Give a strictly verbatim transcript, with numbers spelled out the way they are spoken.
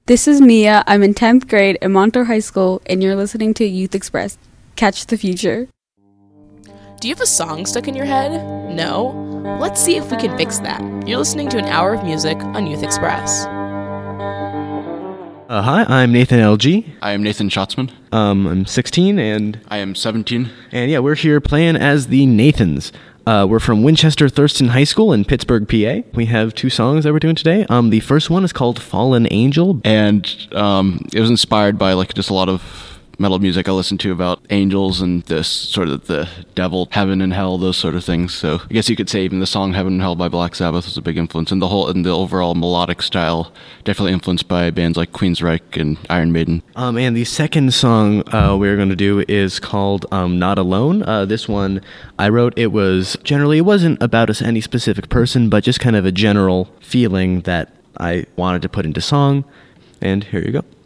This is Mia. I'm in tenth grade at Montour High School, and you're listening to Youth Express. Catch the future. Do you have a song stuck in your head? No? Let's see if we can fix that. You're listening to an hour of music on Youth Express. Uh, hi, I'm Nathan L G. I am Nathan Schatzman. Um, I'm sixteen, and... I am seventeen. And yeah, we're here playing as the Nathans. Uh, we're from Winchester Thurston High School in Pittsburgh, P A. We have two songs that we're doing today. Um, the first one is called Fallen Angel. And um, it was inspired by like just a lot of metal music I listened to about angels and this sort of the devil, heaven and hell, those sort of things. So I guess you could say even the song Heaven and Hell by Black Sabbath was a big influence. And the whole and the overall melodic style definitely influenced by bands like Queensryche and Iron Maiden. Um, and the second song uh, we're going to do is called um, Not Alone. Uh, this one I wrote, it was generally, it wasn't about us, any specific person, but just kind of a general feeling that I wanted to put into song. And here you go.